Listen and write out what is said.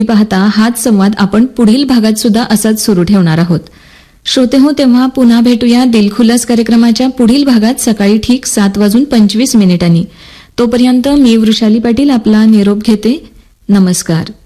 पाहता हाच संवाद आपण पुढील भागात सुद्धा असाच सुरू ठेवणार आहोत. श्रोते हो, तेव्हा पुन्हा भेटूया दिलखुलास कार्यक्रमाच्या पुढील भागात सकाळी ठीक 7:25 तोपर्यंत मी वृषाली पाटील आपला निरोप घेते. नमस्कार.